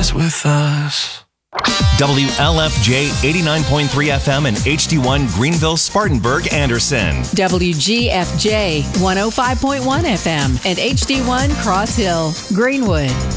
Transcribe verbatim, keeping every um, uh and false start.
is with us. W L F J eighty-nine point three F M and H D one Greenville, Spartanburg, Anderson. W G F J one oh five point one F M and H D one Cross Hill, Greenwood.